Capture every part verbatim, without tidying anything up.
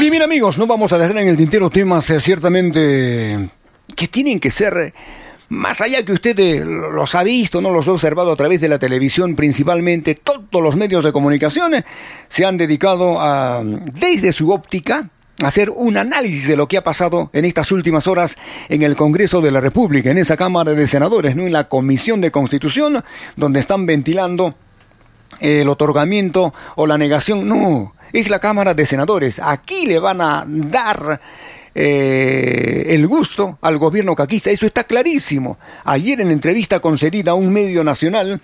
Y bien, amigos, no vamos a dejar en el tintero temas eh, ciertamente que tienen que ser, más allá que usted eh, los ha visto, no los ha observado a través de la televisión principalmente. Todos los medios de comunicación eh, se han dedicado a, desde su óptica, hacer un análisis de lo que ha pasado en estas últimas horas en el Congreso de la República, en esa Cámara de Senadores, no en la Comisión de Constitución, donde están ventilando el otorgamiento o la negación. No, es la Cámara de Senadores. Aquí le van a dar eh, el gusto al gobierno caquista. Eso está clarísimo. Ayer en entrevista concedida a un medio nacional,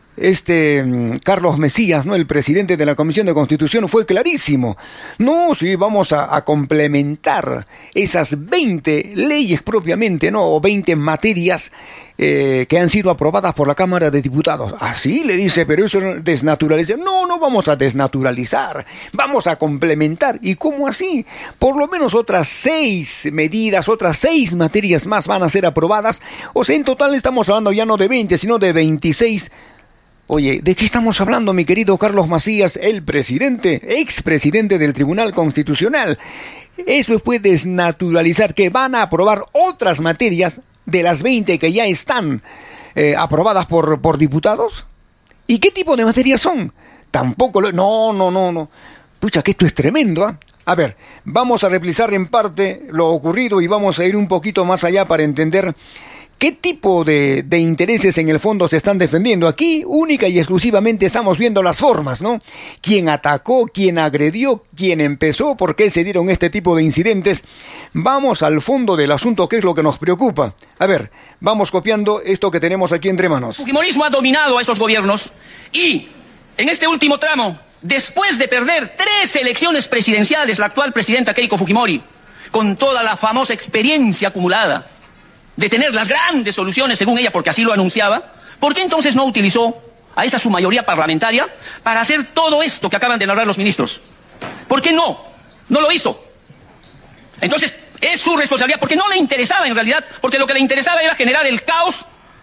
Este Carlos Mesías, ¿no?, el presidente de la Comisión de Constitución, fue clarísimo. No, sí, vamos a, a complementar esas veinte leyes propiamente, ¿no?, o veinte materias eh, que han sido aprobadas por la Cámara de Diputados. Así le dice, pero eso es desnaturalizar. No, no vamos a desnaturalizar, vamos a complementar. ¿Y cómo así? Por lo menos otras seis medidas, otras seis materias más van a ser aprobadas. O sea, en total estamos hablando ya no de veinte, sino de veintiséis. Oye, ¿de qué estamos hablando, mi querido Carlos Macías, el presidente, expresidente del Tribunal Constitucional? Eso fue desnaturalizar, que van a aprobar otras materias de las veinte que ya están eh, aprobadas por, por diputados. ¿Y qué tipo de materias son? Tampoco lo... No, no, no, no. Pucha, que esto es tremendo, ¿eh? A ver, vamos a replisar en parte lo ocurrido y vamos a ir un poquito más allá para entender ¿qué tipo de, de intereses en el fondo se están defendiendo? Aquí única y exclusivamente estamos viendo las formas, ¿no? ¿Quién atacó? ¿Quién agredió? ¿Quién empezó? ¿Por qué se dieron este tipo de incidentes? Vamos al fondo del asunto, ¿qué es lo que nos preocupa? A ver, vamos copiando esto que tenemos aquí entre manos. El fujimorismo ha dominado a esos gobiernos y en este último tramo, después de perder tres elecciones presidenciales, la actual presidenta Keiko Fujimori, con toda la famosa experiencia acumulada de tener las grandes soluciones, según ella, porque así lo anunciaba, ¿por qué entonces no utilizó a esa su mayoría parlamentaria para hacer todo esto que acaban de narrar los ministros? ¿Por qué no? No lo hizo. Entonces, es su responsabilidad, porque no le interesaba en realidad, porque lo que le interesaba era generar el caos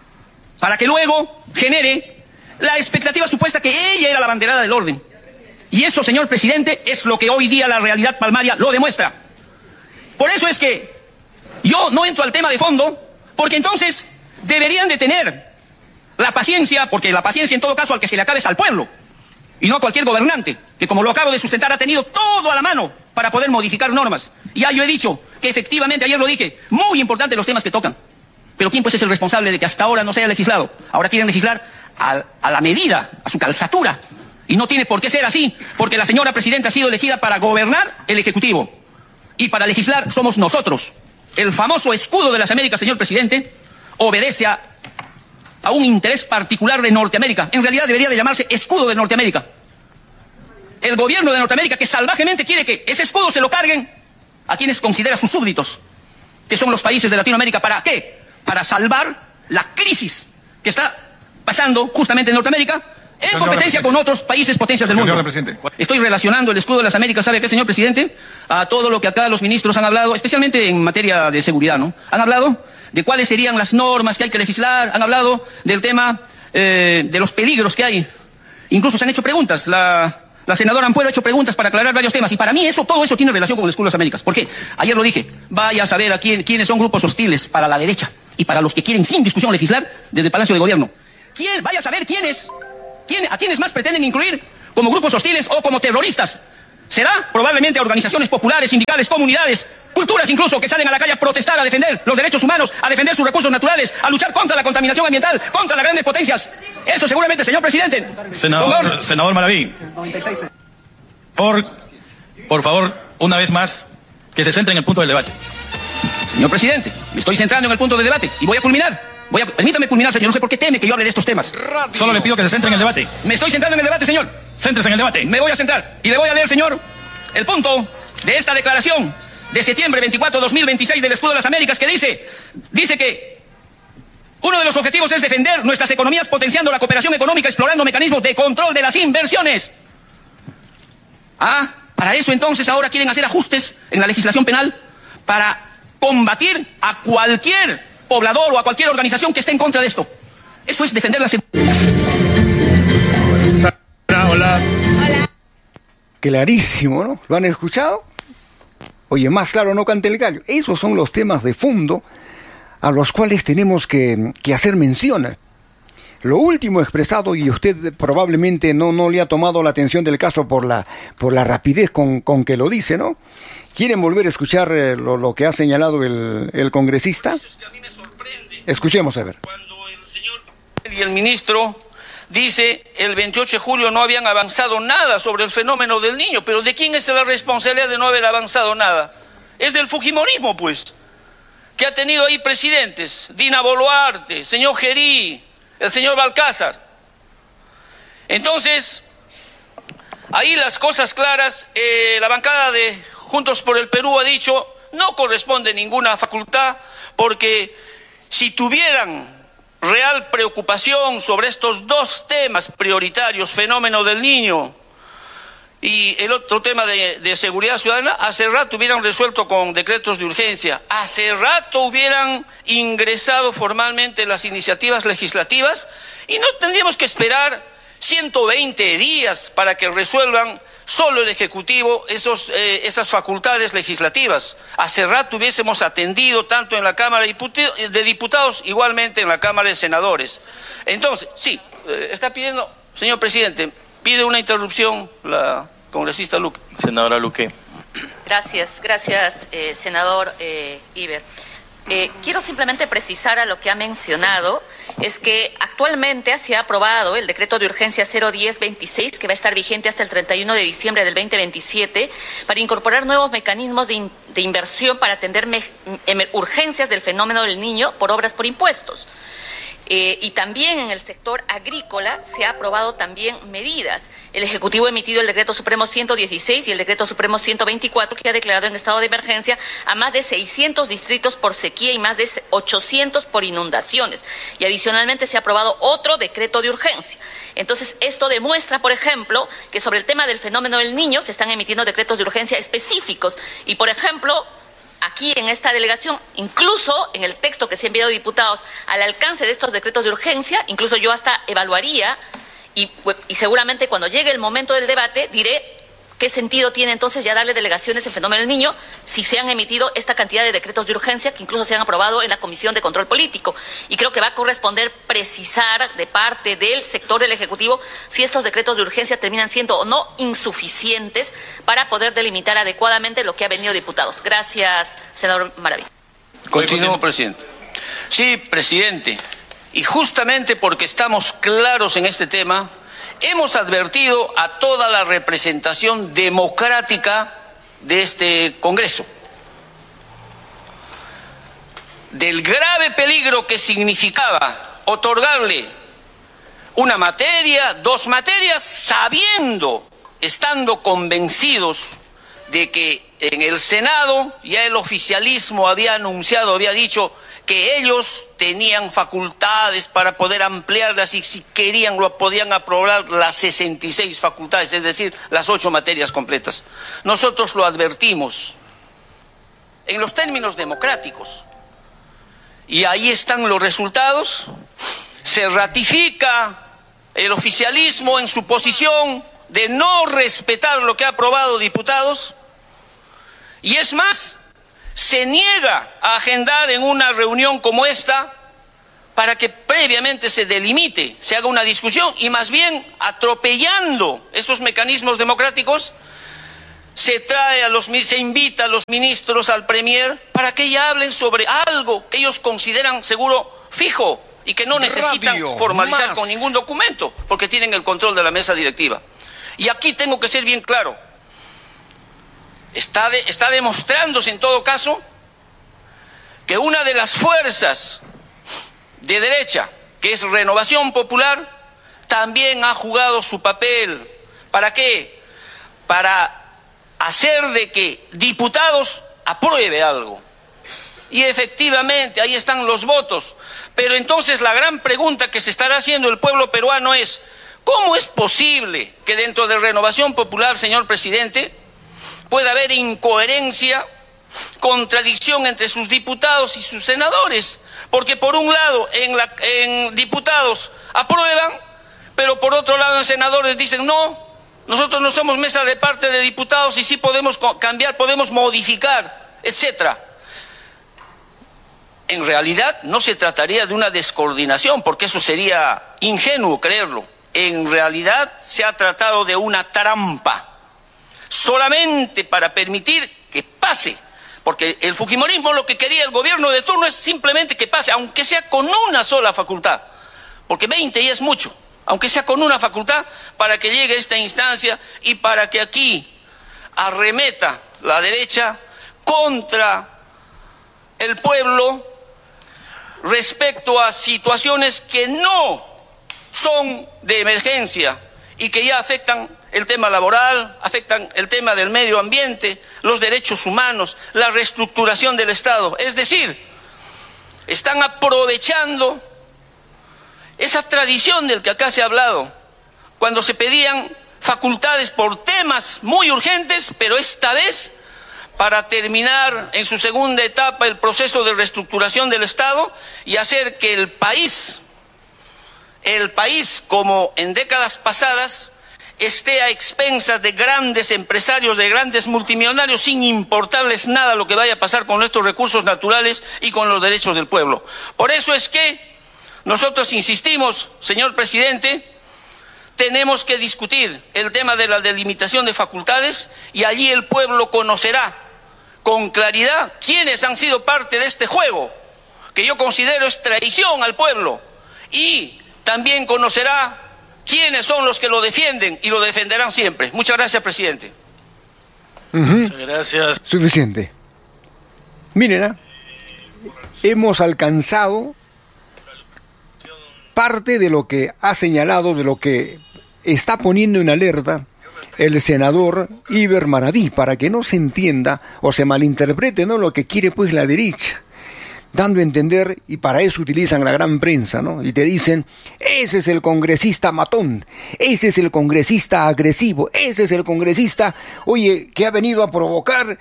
para que luego genere la expectativa supuesta que ella era la abanderada del orden. Y eso, señor presidente, es lo que hoy día la realidad palmaria lo demuestra. Por eso es que yo no entro al tema de fondo, porque entonces deberían de tener la paciencia, porque la paciencia en todo caso al que se le acabe es al pueblo, y no a cualquier gobernante, que como lo acabo de sustentar ha tenido todo a la mano para poder modificar normas. Y ya yo he dicho que efectivamente, ayer lo dije, muy importante los temas que tocan. Pero ¿quién pues es el responsable de que hasta ahora no se haya legislado? Ahora quieren legislar a, a la medida, a su calzatura. Y no tiene por qué ser así, porque la señora presidenta ha sido elegida para gobernar el Ejecutivo. Y para legislar somos nosotros. El famoso escudo de las Américas, señor presidente, obedece a, a un interés particular de Norteamérica. En realidad debería de llamarse escudo de Norteamérica. El gobierno de Norteamérica, que salvajemente quiere que ese escudo se lo carguen a quienes considera sus súbditos, que son los países de Latinoamérica. ¿Para qué? Para salvar la crisis que está pasando justamente en Norteamérica, en señor competencia con otros países potencias del mundo. Estoy relacionando el escudo de las Américas, ¿sabe qué, señor presidente? A todo lo que acá los ministros han hablado, especialmente en materia de seguridad, ¿no? Han hablado de cuáles serían las normas que hay que legislar, han hablado del tema eh, de los peligros que hay. Incluso se han hecho preguntas, la, la senadora Ampuero ha hecho preguntas para aclarar varios temas, y para mí eso, todo eso tiene relación con el escudo de las Américas. ¿Por qué? Ayer lo dije, vaya a saber a quién, quiénes son grupos hostiles para la derecha y para los que quieren sin discusión legislar desde el Palacio de Gobierno. ¿Quién? Vaya a saber quiénes. ¿Quién, ¿A quiénes más pretenden incluir como grupos hostiles o como terroristas? Será probablemente a organizaciones populares, sindicales, comunidades, culturas incluso, que salen a la calle a protestar, a defender los derechos humanos, a defender sus recursos naturales, a luchar contra la contaminación ambiental, contra las grandes potencias. Eso seguramente, señor presidente. Senador, senador Maraví, por, por favor, una vez más, que se centre en el punto del debate. Señor presidente, me estoy centrando en el punto del debate y voy a culminar. Voy a, permítame culminar, señor. No sé por qué teme que yo hable de estos temas. Solo le pido que se centre en el debate. Me estoy centrando en el debate, señor. Céntrese en el debate. Me voy a centrar. Y le voy a leer, señor, el punto de esta declaración de septiembre veinticuatro de dos mil veintiséis del Escudo de las Américas, que dice, dice que uno de los objetivos es defender nuestras economías potenciando la cooperación económica, explorando mecanismos de control de las inversiones. Ah, para eso entonces ahora quieren hacer ajustes en la legislación penal para combatir a cualquier poblador o a cualquier organización que esté en contra de esto. Eso es defender la seguridad. Hola. Hola. Clarísimo, ¿no? ¿Lo han escuchado? Oye, más claro no canta el gallo. Esos son los temas de fondo a los cuales tenemos que, que hacer mención. Lo último expresado, y usted probablemente no, no le ha tomado la atención del caso por la, por la rapidez con, con que lo dice, ¿no? ¿Quieren volver a escuchar eh, lo, lo que ha señalado el, el congresista? Eso es que a mí me sorprende. Escuchemos a ver. Cuando el señor y el ministro dice el veintiocho de julio no habían avanzado nada sobre el fenómeno del niño, pero ¿de quién es la responsabilidad de no haber avanzado nada? Es del fujimorismo, pues, que ha tenido ahí presidentes, Dina Boluarte, señor Gerí, el señor Balcázar. Entonces, ahí las cosas claras, eh, la bancada de Juntos por el Perú ha dicho, no corresponde ninguna facultad, porque si tuvieran real preocupación sobre estos dos temas prioritarios, fenómeno del niño y el otro tema de, de seguridad ciudadana, hace rato hubieran resuelto con decretos de urgencia, hace rato hubieran ingresado formalmente las iniciativas legislativas y no tendríamos que esperar ciento veinte días para que resuelvan solo el Ejecutivo esos, eh, esas facultades legislativas. Hace rato hubiésemos atendido tanto en la Cámara de Diputados, igualmente en la Cámara de Senadores. Entonces, sí, eh, está pidiendo, señor presidente, pide una interrupción la congresista Luque. Senadora Luque. Gracias, gracias, eh, senador eh, Iber. Eh, quiero simplemente precisar a lo que ha mencionado, es que actualmente se ha aprobado el decreto de urgencia cero diez veintiséis, que va a estar vigente hasta el treinta y uno de diciembre del veinte veintisiete, para incorporar nuevos mecanismos de, in, de inversión para atender me, em, urgencias del fenómeno del niño por obras por impuestos. Eh, y también en el sector agrícola se ha aprobado también medidas. El Ejecutivo ha emitido el Decreto Supremo ciento dieciséis y el Decreto Supremo ciento veinticuatro, que ha declarado en estado de emergencia a más de seiscientos distritos por sequía y más de ochocientos por inundaciones. Y adicionalmente se ha aprobado otro decreto de urgencia. Entonces, esto demuestra, por ejemplo, que sobre el tema del fenómeno del niño se están emitiendo decretos de urgencia específicos. Y, por ejemplo, aquí en esta delegación, incluso en el texto que se ha enviado a diputados al alcance de estos decretos de urgencia, incluso yo hasta evaluaría y, y seguramente cuando llegue el momento del debate diré qué sentido tiene entonces ya darle delegaciones en fenómeno del niño si se han emitido esta cantidad de decretos de urgencia que incluso se han aprobado en la Comisión de Control Político. Y creo que va a corresponder precisar de parte del sector del Ejecutivo si estos decretos de urgencia terminan siendo o no insuficientes para poder delimitar adecuadamente lo que ha venido diputados. Gracias, senador Maraví. Continúo, presidente. Sí, presidente. Y justamente porque estamos claros en este tema, hemos advertido a toda la representación democrática de este Congreso del grave peligro que significaba otorgarle una materia, dos materias, sabiendo, estando convencidos de que en el Senado ya el oficialismo había anunciado, había dicho que ellos tenían facultades para poder ampliarlas y si querían lo podían aprobar las sesenta y seis facultades, es decir, las ocho materias completas. Nosotros lo advertimos en los términos democráticos y ahí están los resultados. Se ratifica el oficialismo en su posición de no respetar lo que ha aprobado diputados y es más, se niega a agendar en una reunión como esta para que previamente se delimite, se haga una discusión y más bien atropellando esos mecanismos democráticos se trae a los se invita a los ministros, al premier para que ya hablen sobre algo que ellos consideran seguro fijo y que no necesitan Radio, formalizar más. Con ningún documento porque tienen el control de la mesa directiva. Y aquí tengo que ser bien claro. Está, de, está demostrándose en todo caso que una de las fuerzas de derecha, que es Renovación Popular, también ha jugado su papel. ¿Para qué? Para hacer de que diputados apruebe algo. Y efectivamente, ahí están los votos. Pero entonces la gran pregunta que se estará haciendo el pueblo peruano es, ¿cómo es posible que dentro de Renovación Popular, señor presidente, puede haber incoherencia, contradicción entre sus diputados y sus senadores? Porque por un lado en, la, en diputados aprueban, pero por otro lado en senadores dicen no. Nosotros no somos mesa de parte de diputados y sí podemos cambiar, podemos modificar, etcétera. En realidad no se trataría de una descoordinación, porque eso sería ingenuo creerlo. En realidad se ha tratado de una trampa, solamente para permitir que pase. Porque el fujimorismo, lo que quería el gobierno de turno es simplemente que pase, aunque sea con una sola facultad, porque veinte ya es mucho, aunque sea con una facultad, para que llegue a esta instancia y para que aquí arremeta la derecha contra el pueblo respecto a situaciones que no son de emergencia y que ya afectan el tema laboral, afectan el tema del medio ambiente, los derechos humanos, la reestructuración del Estado. Es decir, están aprovechando esa tradición del que acá se ha hablado, cuando se pedían facultades por temas muy urgentes, pero esta vez para terminar en su segunda etapa el proceso de reestructuración del Estado y hacer que el país, el país como en décadas pasadas, esté a expensas de grandes empresarios, de grandes multimillonarios, sin importarles nada lo que vaya a pasar con nuestros recursos naturales y con los derechos del pueblo. Por eso es que nosotros insistimos, señor presidente, tenemos que discutir el tema de la delimitación de facultades y allí el pueblo conocerá con claridad quiénes han sido parte de este juego, que yo considero es traición al pueblo, y también conocerá quiénes son los que lo defienden y lo defenderán siempre. Muchas gracias, presidente. Uh-huh. Muchas gracias. Suficiente. Miren, ¿eh? hemos alcanzado parte de lo que ha señalado, de lo que está poniendo en alerta el senador Iber Maraví, para que no se entienda o se malinterprete, ¿no?, lo que quiere pues la derecha, dando a entender, y para eso utilizan la gran prensa, ¿no? Y te dicen, ese es el congresista matón, ese es el congresista agresivo, ese es el congresista, oye, que ha venido a provocar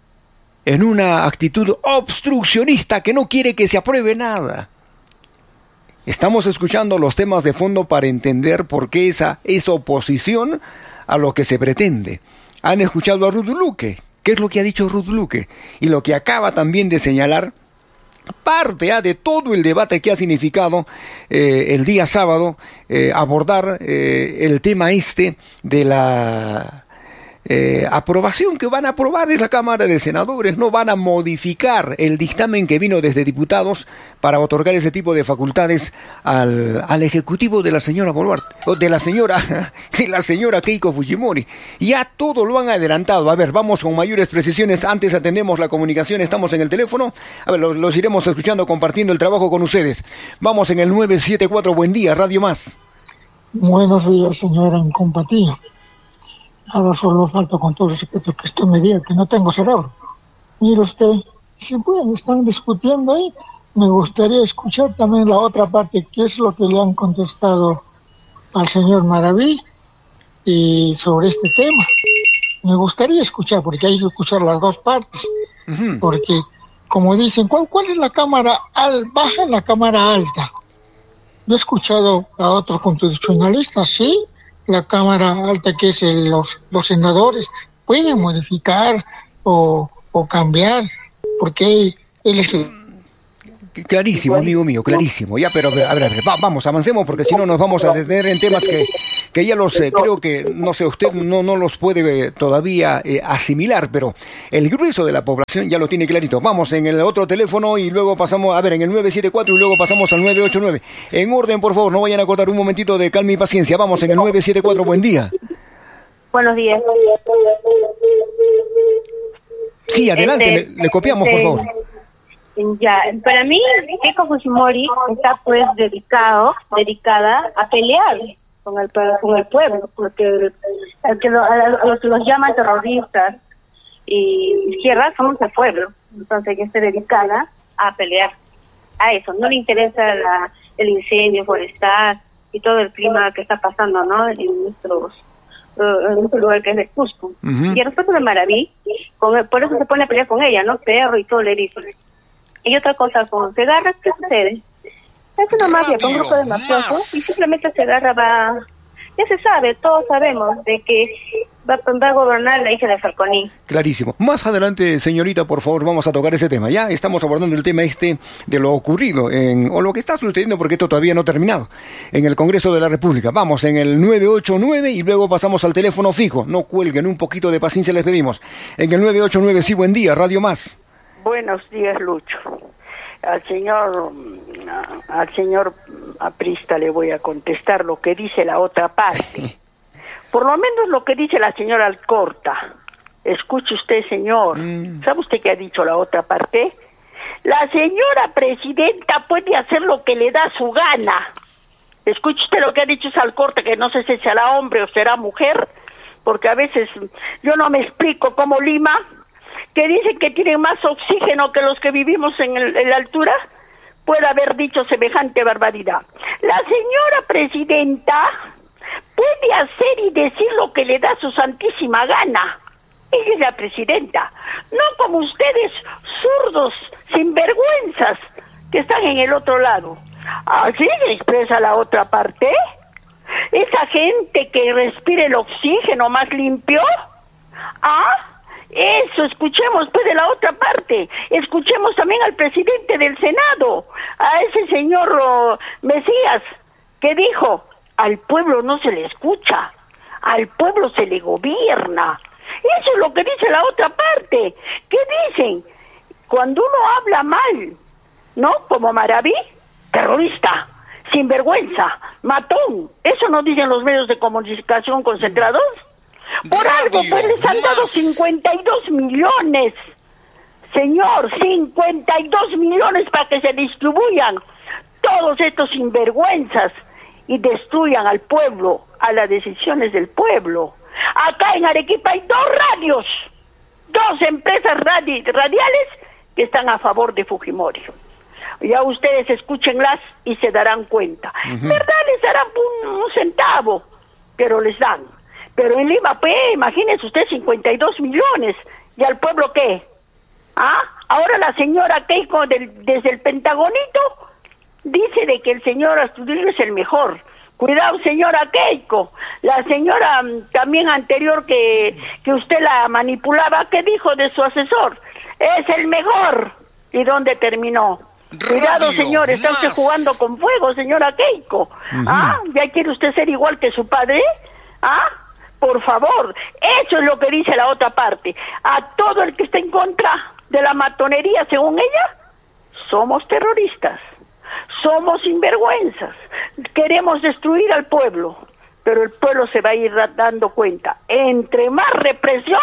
en una actitud obstruccionista que no quiere que se apruebe nada. Estamos escuchando los temas de fondo para entender por qué esa, esa oposición a lo que se pretende. Han escuchado a Ruth Luque. ¿Qué es lo que ha dicho Ruth Luque? Y lo que acaba también de señalar, parte ah, de todo el debate que ha significado eh, el día sábado eh, abordar eh, el tema este de la eh, aprobación que van a aprobar en la Cámara de Senadores. No van a modificar el dictamen que vino desde diputados para otorgar ese tipo de facultades al, al ejecutivo de la señora Boluarte, o de la señora de la señora Keiko Fujimori. Ya todo lo han adelantado. A ver, vamos con mayores precisiones. Antes atendemos la comunicación, estamos en el teléfono. A ver, los, los iremos escuchando, compartiendo el trabajo con ustedes. Vamos en el nueve siete cuatro, buen día, Radio Más. Buenos días, señora incompatible. Ahora solo falta, con todo el respeto, que usted me diga que no tengo cerebro. Mire usted, si pueden, están discutiendo ahí, me gustaría escuchar también la otra parte, qué es lo que le han contestado al señor Maraví y sobre este tema. Me gustaría escuchar, porque hay que escuchar las dos partes, uh-huh. Porque, como dicen, ¿cuál, cuál es la cámara al, baja y la cámara alta? Yo he escuchado a otros constitucionalistas, sí, la cámara alta, que es el, los, los senadores, pueden modificar o, o cambiar, porque él es el... Clarísimo, amigo mío, clarísimo. Ya, pero a ver, a ver, a ver, va, vamos, avancemos, porque si no nos vamos a detener en temas que, que ya los, eh, creo que, no sé, usted no, no los puede eh, todavía eh, asimilar, pero el grueso de la población ya lo tiene clarito. Vamos en el otro teléfono y luego pasamos, a ver, en el nueve siete cuatro y luego pasamos al nueve ocho nueve. En orden, por favor, no vayan a cortar, un momentito de calma y paciencia. Vamos en el nueve siete cuatro, buen día. Buenos días. Sí, adelante, este, le, le copiamos, este... por favor. Ya, para mí, Keiko Fujimori está pues dedicado, dedicada a pelear con el con el pueblo, porque el, el que lo, a los que los llaman terroristas y izquierda somos el pueblo, entonces ella está dedicada a pelear a eso. No le interesa la, el incendio forestal y todo el clima que está pasando, ¿no?, en nuestros uh, en nuestro lugar, que es de Cusco. Uh-huh. Y respecto de Maraví, con el, por eso se pone a pelear con ella, ¿no?, perro y todo le dice. Y otra cosa, con Segarra, ¿qué sucede? Es una mafia con un grupo de mafiosos y simplemente Segarra va Ya se sabe, todos sabemos de que va, va a gobernar la hija de Falconi. Clarísimo. Más adelante, señorita, por favor, vamos a tocar ese tema. Ya estamos abordando el tema este de lo ocurrido, en, o lo que está sucediendo, porque esto todavía no ha terminado, en el Congreso de la República. Vamos en el nueve ocho nueve y luego pasamos al teléfono fijo. No cuelguen, un poquito de paciencia les pedimos. En el nueve ocho nueve, sí, buen día, Radio Más. Buenos días, Lucho. Al señor, al señor aprista le voy a contestar lo que dice la otra parte. Por lo menos lo que dice la señora Alcorta. Escuche usted, señor. Mm. ¿Sabe usted qué ha dicho la otra parte? La señora presidenta puede hacer lo que le da su gana. Escuche usted lo que ha dicho esa Alcorta, que no sé si será hombre o será mujer, porque a veces yo no me explico cómo Lima, que dicen que tienen más oxígeno que los que vivimos en, el, en la altura, puede haber dicho semejante barbaridad. La señora presidenta puede hacer y decir lo que le da su santísima gana. Ella es la presidenta, no como ustedes, zurdos, sinvergüenzas, que están en el otro lado. Así se expresa la otra parte. Esa gente que respira el oxígeno más limpio. Ah, eso, escuchemos pues de la otra parte. Escuchemos también al presidente del Senado, a ese señor oh, Mesías, que dijo: al pueblo no se le escucha, al pueblo se le gobierna. Eso es lo que dice la otra parte. ¿Qué dicen? Cuando uno habla mal, ¿no? Como Maraví, terrorista, sinvergüenza, matón. ¿Eso no dicen los medios de comunicación concentrados? Por algo, pues les han dado cincuenta y dos millones. Señor, cincuenta y dos millones para que se distribuyan todos estos sinvergüenzas y destruyan al pueblo, a las decisiones del pueblo. Acá en Arequipa hay dos radios, dos empresas radi- radiales que están a favor de Fujimori. Ya ustedes escúchenlas y se darán cuenta. Uh-huh. ¿Verdad? Les darán un, un centavo, pero les dan. Pero en Lima, pues, imagínense usted, cincuenta y dos millones. ¿Y al pueblo qué? ¿Ah? Ahora la señora Keiko del, desde el Pentagonito dice de que el señor Astudillo es el mejor. Cuidado, señora Keiko. La señora también anterior que, que usted la manipulaba, ¿qué dijo de su asesor? Es el mejor. ¿Y dónde terminó? Radio Cuidado, señor, está usted jugando con fuego, señora Keiko. Uh-huh. ¿Ah? ¿Ya quiere usted ser igual que su padre? ¿Ah? Por favor, eso es lo que dice la otra parte. A todo el que esté en contra de la matonería, según ella, somos terroristas, somos sinvergüenzas, queremos destruir al pueblo, pero el pueblo se va a ir dando cuenta. Entre más represión,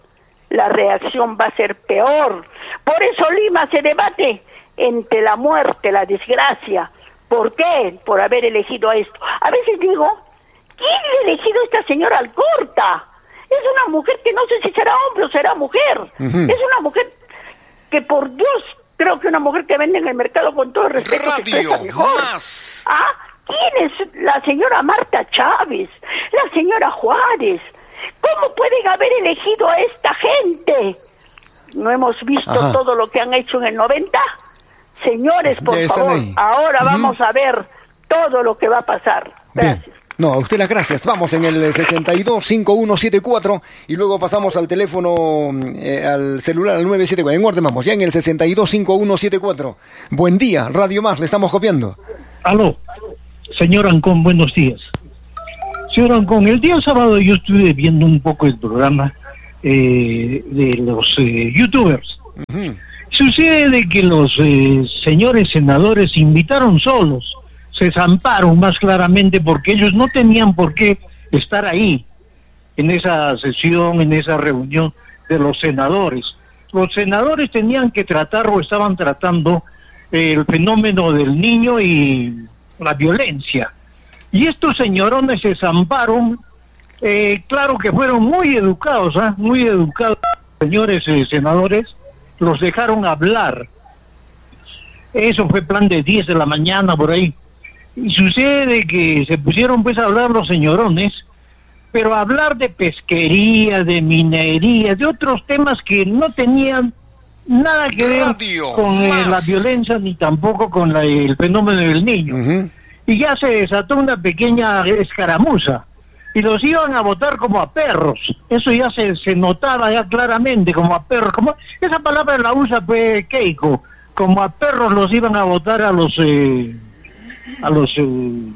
la reacción va a ser peor. Por eso Lima se debate entre la muerte, la desgracia. ¿Por qué? Por haber elegido a esto. A veces digo, ¿quién ha elegido a esta señora Alcorta? Es una mujer que no sé si será hombre o será mujer. Uh-huh. Es una mujer que, por Dios, creo que una mujer que vende en el mercado con todo el respeto se expresa mejor. Más. ¿Ah? ¿Quién es la señora Marta Chávez? La señora Juárez. ¿Cómo pueden haber elegido a esta gente? ¿No hemos visto Ajá. todo lo que han hecho en el noventa? Señores, por ya favor, ahora uh-huh. vamos a ver todo lo que va a pasar. Gracias. Bien. No, a usted las gracias. Vamos en el sesenta y dos, cincuenta y uno setenta y cuatro y luego pasamos al teléfono, eh, al celular, al nueve siete cuatro. En orden vamos, ya en el sesenta y dos, cincuenta y uno setenta y cuatro. Buen día, Radio Más, le estamos copiando. Aló, señor Ancón, buenos días. Señor Ancón, el día sábado yo estuve viendo un poco el programa eh, de los eh, youtubers. Uh-huh. Sucede de que los eh, señores senadores invitaron solos, se zamparon más claramente porque ellos no tenían por qué estar ahí, en esa sesión, en esa reunión de los senadores. Los senadores tenían que tratar o estaban tratando eh, el fenómeno del niño y la violencia. Y estos señorones se zamparon, eh, claro que fueron muy educados, ¿eh? muy educados, señores eh, senadores, los dejaron hablar. Eso fue plan de diez de la mañana por ahí. Y sucede que se pusieron pues a hablar los señorones, pero a hablar de pesquería, de minería, de otros temas que no tenían nada que ver Radio con eh, la violencia ni tampoco con la, el fenómeno del niño. Uh-huh. Y ya se desató una pequeña escaramuza. y los iban a votar como a perros. Eso ya se, se notaba ya claramente, como a perros. Como, esa palabra la usa pues, Keiko, como a perros los iban a votar a los eh, a los eh,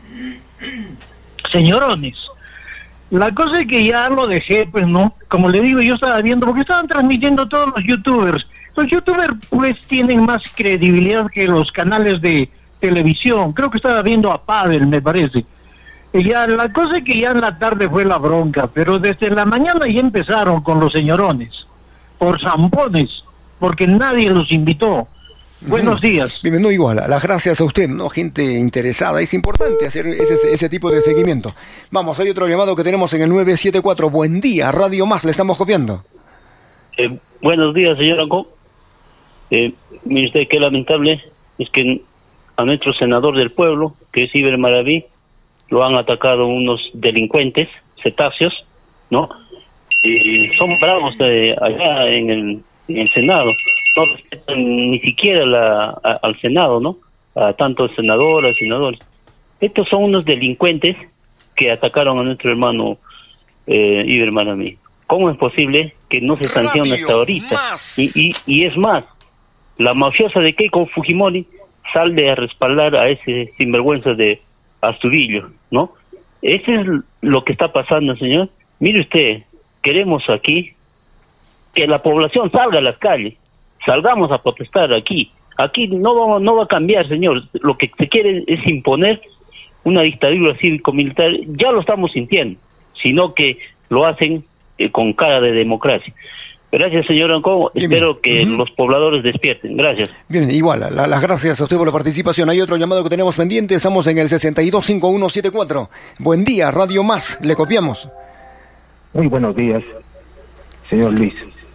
señorones. La cosa es que ya lo dejé, pues no, como le digo, yo estaba viendo, porque estaban transmitiendo todos los youtubers. Los youtubers pues tienen más credibilidad que los canales de televisión. Creo que estaba viendo a Pavel, me parece. Y ya la cosa es que ya en la tarde fue la bronca, pero desde la mañana ya empezaron con los señorones, por zampones, porque nadie los invitó. Buenos días. Bien, no igual, las gracias a usted, ¿no? Gente interesada, es importante hacer ese, ese tipo de seguimiento. Vamos, hay otro llamado que tenemos en el nueve siete cuatro. Buen día, Radio Más, le estamos copiando. Eh, buenos días, señor Ancón. Eh, mire usted, qué lamentable es que a nuestro senador del pueblo, que es Iber Maraví, lo han atacado unos delincuentes, cetáceos, ¿no? Y son bravos de allá en el, en el Senado. No respetan ni siquiera la, a, al Senado, ¿no? A tantos senadoras, senadores. Estos son unos delincuentes que atacaron a nuestro hermano eh, Iber Maraví. ¿Cómo es posible que no se sancione hasta ahorita? Y, y, y es más, la mafiosa de Keiko Fujimori sale a respaldar a ese sinvergüenza de Astudillo, ¿no? Eso es lo que está pasando, señor. Mire usted, queremos aquí que la población salga a las calles. Salgamos a protestar aquí. Aquí no va, no va a cambiar, señor. Lo que se quiere es imponer una dictadura cívico-militar. Ya lo estamos sintiendo, sino que lo hacen eh, con cara de democracia. Gracias, señor Ancón. Espero bien. que uh-huh. los pobladores despierten. Gracias. Bien, igual, la, las gracias a usted por la participación. Hay otro llamado que tenemos pendiente. Estamos en el sesenta y dos cincuenta y uno setenta y cuatro. Buen día, Radio Más. Le copiamos. Muy buenos días, señor Luis.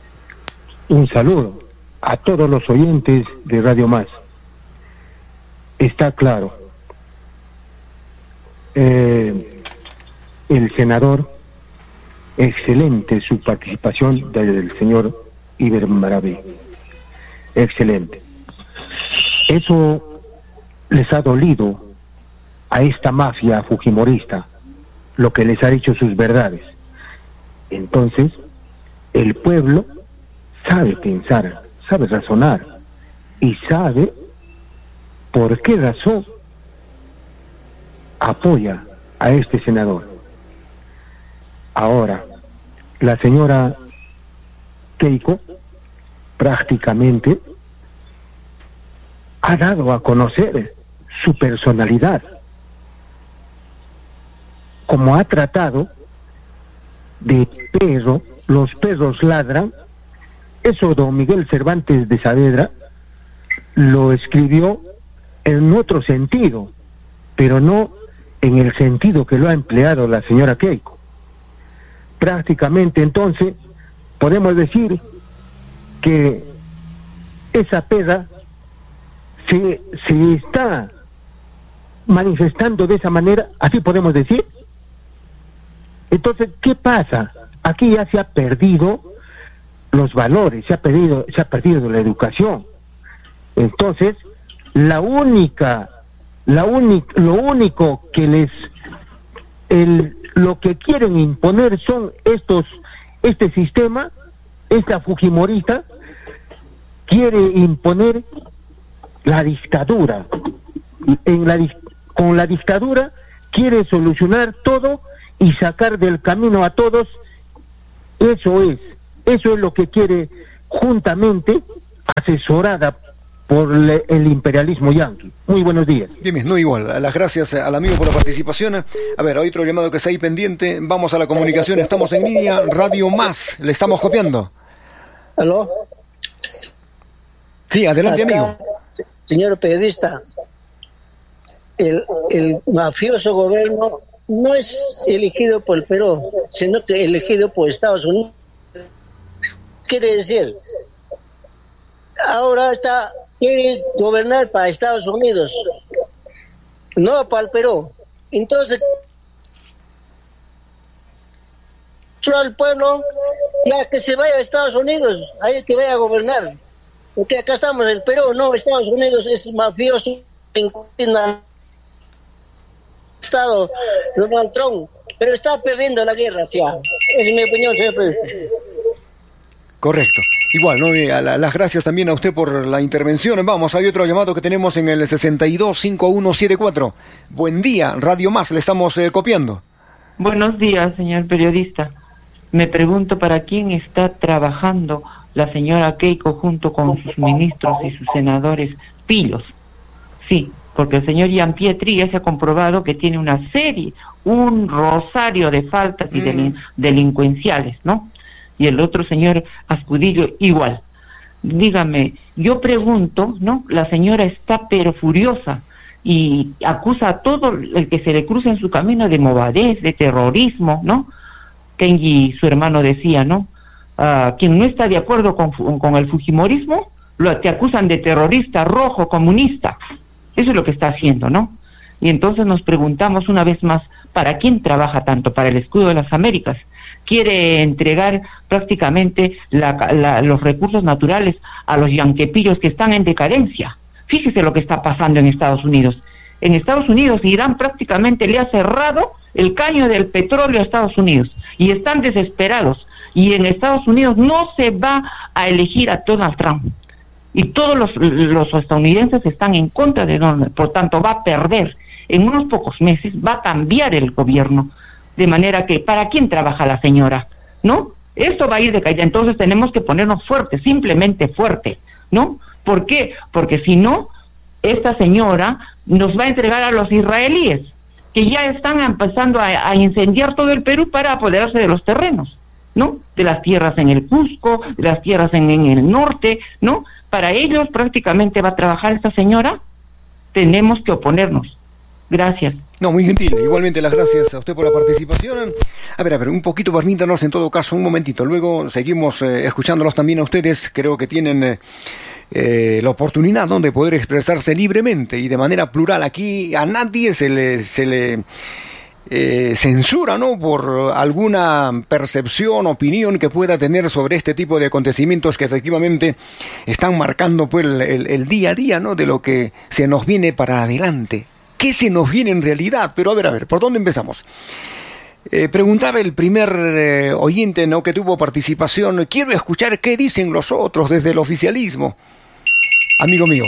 Un saludo a todos los oyentes de Radio Más. Está claro, eh, el senador, excelente su participación del señor Iber Maraví, excelente. Eso les ha dolido a esta mafia fujimorista, lo que les ha dicho sus verdades. Entonces, el pueblo sabe pensar, sabe razonar y sabe por qué razón apoya a este senador. Ahora, la señora Keiko prácticamente ha dado a conocer su personalidad, como ha tratado de perro, los perros ladran. Eso don Miguel Cervantes de Saavedra lo escribió en otro sentido, pero no en el sentido que lo ha empleado la señora Keiko. Prácticamente entonces podemos decir que esa peda se, se está manifestando de esa manera, así podemos decir. Entonces, ¿qué pasa? Aquí ya se ha perdido los valores, se ha perdido, se ha perdido la educación. Entonces, la única, la única, lo único que les, el, lo que quieren imponer son estos, este sistema, esta fujimorista quiere imponer la dictadura. En la, con la dictadura quiere solucionar todo y sacar del camino a todos. Eso es, eso es lo que quiere, juntamente asesorada por le, el imperialismo yanqui. Muy buenos días. Bien, no igual. Las gracias al amigo por la participación. A ver, hay otro llamado que está ahí pendiente. Vamos a la comunicación. Estamos en línea. Radio Más. Le estamos copiando. ¿Aló? Sí, adelante, Acá, amigo. Señor periodista, el, el mafioso gobierno no es elegido por el Perú, sino que elegido por Estados Unidos. Quiere decir, ahora está quiere gobernar para Estados Unidos, no para el Perú. Entonces, al pueblo, ya que se vaya a Estados Unidos, ahí que vaya a gobernar. Porque acá estamos en el Perú, no, Estados Unidos es mafioso, Estado, Donald Trump, pero está perdiendo la guerra, sí. Es mi opinión, señor presidente. Correcto. Igual, ¿no? A la, las gracias también a usted por la intervención. Vamos, hay otro llamado que tenemos en el sesenta y dos cincuenta y uno setenta y cuatro. Buen día, Radio Más, le estamos eh, copiando. Buenos días, señor periodista. Me pregunto para quién está trabajando la señora Keiko junto con sus ministros y sus senadores pillos. Sí, porque el señor Gianpietri ya se ha comprobado que tiene una serie, un rosario de faltas y delin- delincuenciales, ¿no? Y el otro señor Ascudillo igual. Dígame, yo pregunto, ¿no? La señora está pero furiosa y acusa a todo el que se le cruza en su camino de movadez, de terrorismo, ¿no? Kenji, su hermano, decía, ¿no? Uh, quien no está de acuerdo con, con el fujimorismo, lo, te acusan de terrorista, rojo, comunista. Eso es lo que está haciendo, ¿no? Y entonces nos preguntamos una vez más, ¿para quién trabaja tanto? ¿Para el escudo de las Américas? Quiere entregar prácticamente la, la, los recursos naturales a los yanquepillos que están en decadencia. Fíjese lo que está pasando en Estados Unidos. En Estados Unidos, Irán prácticamente le ha cerrado el caño del petróleo a Estados Unidos y están desesperados. Y en Estados Unidos no se va a elegir a Donald Trump. Y todos los, los estadounidenses están en contra de Donald, por tanto va a perder. En unos pocos meses va a cambiar el gobierno. De manera que, ¿para quién trabaja la señora? ¿No? Esto va a ir de caída. Entonces tenemos que ponernos fuertes, simplemente fuerte, ¿no? ¿Por qué? Porque si no, esta señora nos va a entregar a los israelíes, que ya están empezando a, a incendiar todo el Perú para apoderarse de los terrenos, ¿no? De las tierras en el Cusco, de las tierras en, en el norte, ¿no? Para ellos prácticamente va a trabajar esta señora. Tenemos que oponernos. Gracias. No, muy gentil. Igualmente las gracias a usted por la participación. A ver, a ver, un poquito, permítanos en todo caso un momentito. Luego seguimos eh, escuchándolos también a ustedes. Creo que tienen eh, eh, la oportunidad, ¿no?, de poder expresarse libremente y de manera plural. Aquí a nadie se le, se le eh, censura, ¿no?, por alguna percepción, opinión que pueda tener sobre este tipo de acontecimientos que efectivamente están marcando pues el, el, el día a día, ¿no?, de lo que se nos viene para adelante. ¿Qué se nos viene en realidad? Pero a ver, a ver, ¿por dónde empezamos? Eh, preguntaba el primer eh, oyente, ¿no?, que tuvo participación, quiero escuchar qué dicen los otros desde el oficialismo. Amigo mío,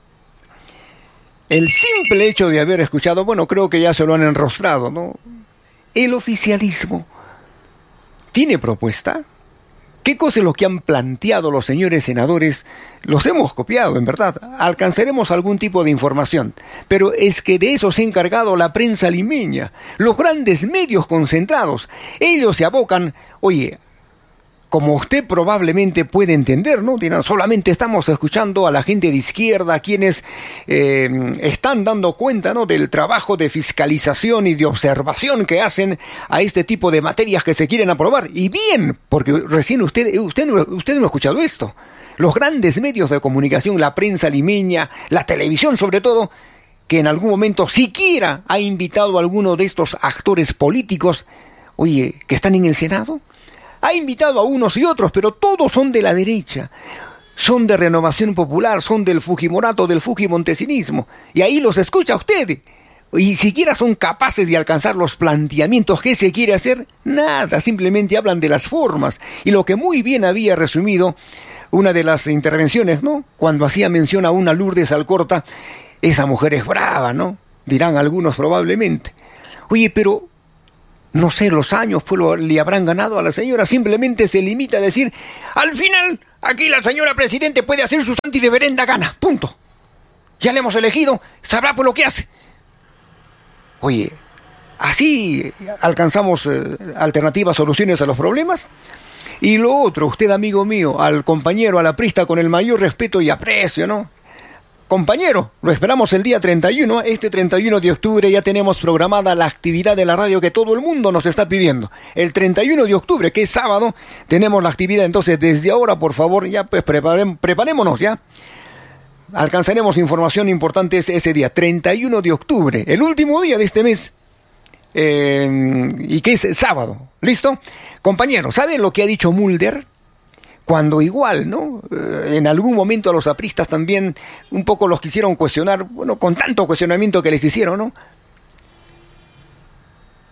el simple hecho de haber escuchado, bueno, creo que ya se lo han enrostrado, ¿no? El oficialismo tiene propuesta. ¿Qué cosa es lo que han planteado los señores senadores? Los hemos copiado, en verdad. Alcanzaremos algún tipo de información. Pero es que de eso se ha encargado la prensa limeña, los grandes medios concentrados. Ellos se abocan, oye, como usted probablemente puede entender, ¿no? Dirán, solamente estamos escuchando a la gente de izquierda, quienes eh, están dando cuenta, ¿no?, del trabajo de fiscalización y de observación que hacen a este tipo de materias que se quieren aprobar. Y bien, porque recién usted, usted, usted no ha escuchado esto. Los grandes medios de comunicación, la prensa limeña, la televisión sobre todo, que en algún momento siquiera ha invitado a alguno de estos actores políticos, oye, que están en el Senado. Ha invitado a unos y otros, pero todos son de la derecha. Son de Renovación Popular, son del Fujimorato, del Fujimontesinismo. Y ahí los escucha usted. Y siquiera son capaces de alcanzar los planteamientos que se quiere hacer. Nada, simplemente hablan de las formas. Y lo que muy bien había resumido una de las intervenciones, ¿no?, cuando hacía mención a una Lourdes Alcorta, esa mujer es brava, ¿no?, dirán algunos probablemente. Oye, pero no sé, los años pues lo, le habrán ganado a la señora. Simplemente se limita a decir, al final, aquí la señora presidente puede hacer su santa y reverenda gana, punto. Ya le hemos elegido, sabrá por lo que hace. Oye, así alcanzamos eh, alternativas, soluciones a los problemas. Y lo otro, usted, amigo mío, al compañero, a la prista, con el mayor respeto y aprecio, ¿no? Compañero, lo esperamos el día treinta y uno. Este treinta y uno de octubre ya tenemos programada la actividad de la radio que todo el mundo nos está pidiendo. El treinta y uno de octubre, que es sábado, tenemos la actividad. Entonces, desde ahora, por favor, ya pues preparen, preparémonos ya. Alcanzaremos información importante ese día, treinta y uno de octubre, el último día de este mes. Eh, y que es sábado. ¿Listo? Compañero, ¿sabe lo que ha dicho Mulder? Cuando igual, ¿no? Eh, en algún momento a los apristas también un poco los quisieron cuestionar, bueno, con tanto cuestionamiento que les hicieron, ¿no?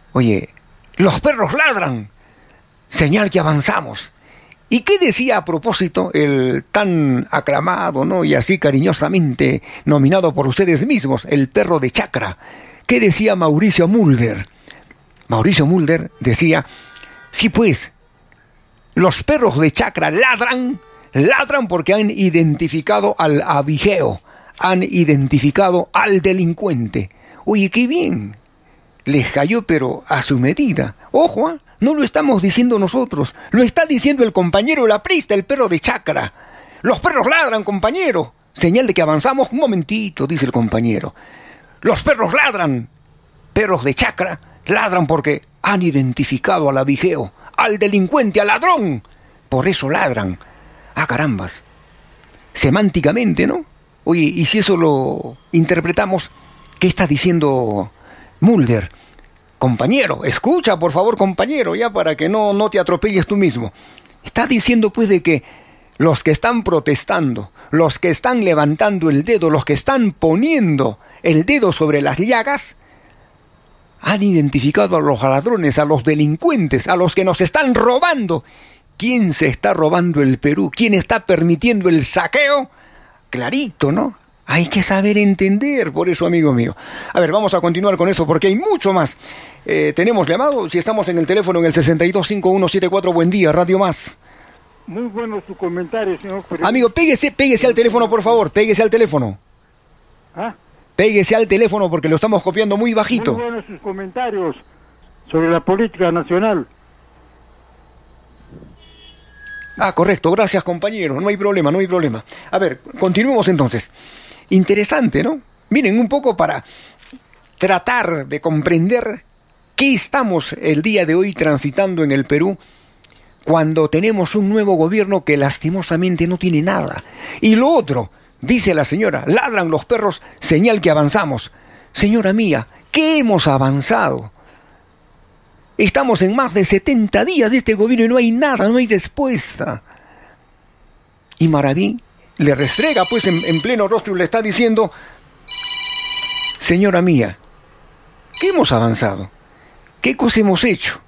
Oye, los perros ladran, señal que avanzamos. ¿Y qué decía a propósito el tan aclamado, ¿no?, y así cariñosamente nominado por ustedes mismos, el perro de chacra? ¿Qué decía Mauricio Mulder? Mauricio Mulder decía, sí pues, los perros de chacra ladran, ladran porque han identificado al abigeo, han identificado al delincuente. Oye, qué bien, les cayó pero a su medida. Ojo, ¿eh? No lo estamos diciendo nosotros, lo está diciendo el compañero laprista, el perro de chacra. Los perros ladran, compañero. Señal de que avanzamos. Un momentito, dice el compañero. Los perros ladran, perros de chacra, ladran porque han identificado al abigeo, al delincuente, al ladrón. Por eso ladran. Ah, carambas. Semánticamente, ¿no? Oye, y si eso lo interpretamos, ¿qué está diciendo Mulder? Compañero, escucha por favor, compañero, ya para que no, no te atropelles tú mismo. Está diciendo pues de que los que están protestando, los que están levantando el dedo, los que están poniendo el dedo sobre las llagas, han identificado a los ladrones, a los delincuentes, a los que nos están robando. ¿Quién se está robando el Perú? ¿Quién está permitiendo el saqueo? Clarito, ¿no? Hay que saber entender, por eso, amigo mío. A ver, vamos a continuar con eso porque hay mucho más. Eh, tenemos llamado, si estamos en el teléfono en el sesenta y dos cincuenta y uno setenta y cuatro, buen día, Radio Más. Muy bueno su comentario, señor periodista. Amigo, péguese, péguese al teléfono, por favor, péguese al teléfono. ¿Ah? Péguese al teléfono porque lo estamos copiando muy bajito. Muy buenos sus comentarios sobre la política nacional. Ah, correcto, gracias compañero, no hay problema, no hay problema. A ver, continuemos entonces. Interesante, ¿no? Miren, un poco para tratar de comprender qué estamos el día de hoy transitando en el Perú cuando tenemos un nuevo gobierno que lastimosamente no tiene nada. Y lo otro, dice la señora, ladran los perros, señal que avanzamos. Señora mía, ¿qué hemos avanzado? Estamos en más de setenta días de este gobierno y no hay nada, no hay respuesta. Y Maraví le restrega pues en, en pleno rostro y le está diciendo, señora mía, ¿qué hemos avanzado? ¿Qué cosa hemos hecho?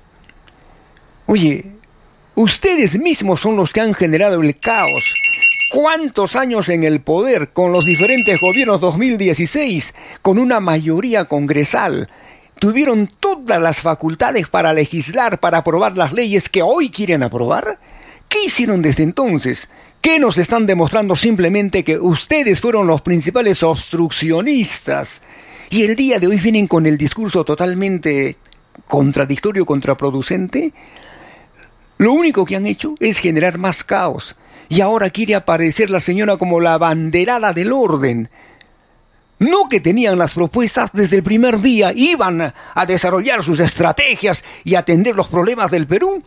Oye, ustedes mismos son los que han generado el caos. ¿Cuántos años en el poder con los diferentes gobiernos dos mil dieciséis, con una mayoría congresal? Tuvieron todas las facultades para legislar, para aprobar las leyes que hoy quieren aprobar. ¿Qué hicieron desde entonces? ¿Qué nos están demostrando? Simplemente que ustedes fueron los principales obstruccionistas. Y el día de hoy vienen con el discurso totalmente contradictorio, contraproducente. Lo único que han hecho es generar más caos. Y ahora quiere aparecer la señora como la abanderada del orden. No que tenían las propuestas desde el primer día, iban a desarrollar sus estrategias y atender los problemas del Perú.